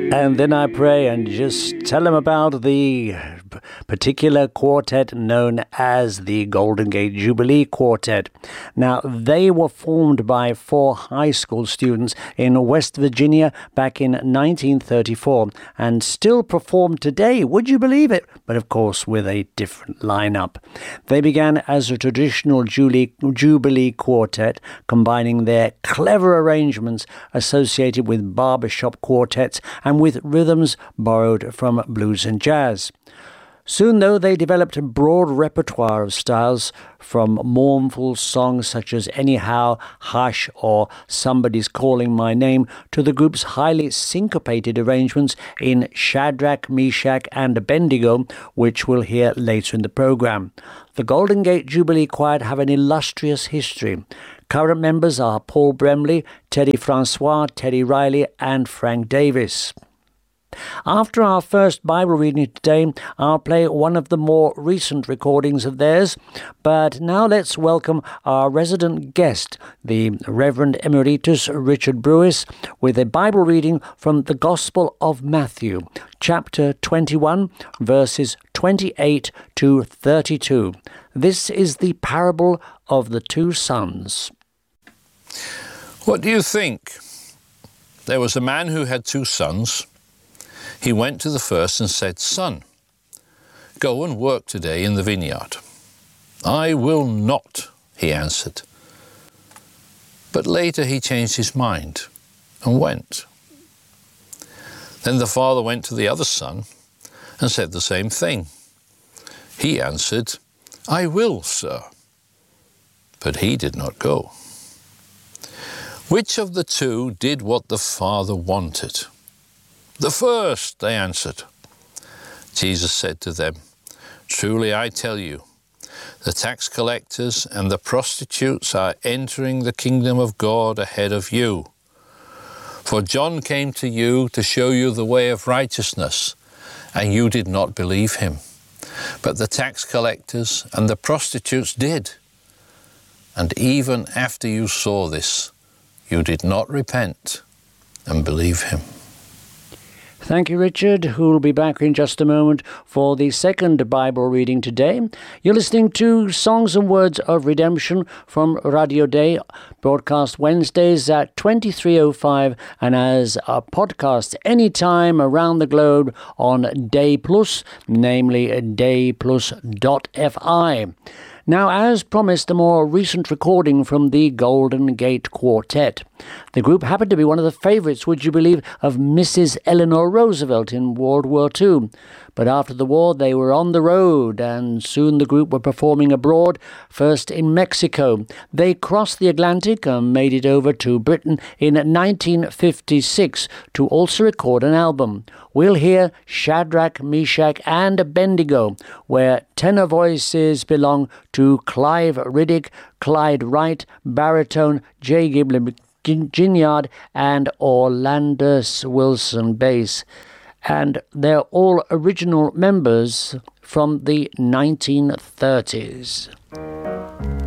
And then I pray and just tell them about the particular quartet known as the Golden Gate Jubilee Quartet. Now, they were formed by 4 high school students in West Virginia back in 1934 and still perform today, would you believe it? But of course with a different lineup. They began as a traditional Jubilee quartet, combining their clever arrangements associated with barbershop quartets and with rhythms borrowed from blues and jazz. Soon, though, they developed a broad repertoire of styles, from mournful songs such as Anyhow, Hush, or Somebody's Calling My Name, to the group's highly syncopated arrangements in Shadrach, Meshach, and Abednego, which we'll hear later in the program. The Golden Gate Jubilee Choir have an illustrious history. Current members are Paul Bremley, Teddy Francois, Teddy Riley, and Frank Davis. After our first Bible reading today, I'll play one of the more recent recordings of theirs. But now let's welcome our resident guest, the Reverend Emeritus Richard Brewis, with a Bible reading from the Gospel of Matthew, chapter 21, verses 28 to 32. This is the parable of the 2 sons. What do you think? There was a man who had 2 sons. He went to the first and said, "Son, go and work today in the vineyard." "I will not," he answered. But later he changed his mind and went. Then the father went to the other son and said the same thing. He answered, "I will, sir." But he did not go. Which of the 2 did what the father wanted? "The first," they answered. Jesus said to them, "Truly I tell you, the tax collectors and the prostitutes are entering the kingdom of God ahead of you. For John came to you to show you the way of righteousness, and you did not believe him. But the tax collectors and the prostitutes did. And even after you saw this, you did not repent and believe him." Thank you, Richard, who will be back in just a moment for the second Bible reading today. You're listening to Songs and Words of Redemption from Radio Day, broadcast Wednesdays at 23:05 and as a podcast anytime around the globe on Day Plus, namely dayplus.fi. Now, as promised, a more recent recording from the Golden Gate Quartet. The group happened to be one of the favourites, would you believe, of Mrs. Eleanor Roosevelt in World War II. But after the war, they were on the road, and soon the group were performing abroad, first in Mexico. They crossed the Atlantic and made it over to Britain in 1956 to also record an album. We'll hear Shadrach, Meshach, and Abednego, where tenor voices belong to Clive Riddick, Clyde Wright, baritone J. Giblin Ginyard, and Orlandus Wilson bass. And they're all original members from the 1930s.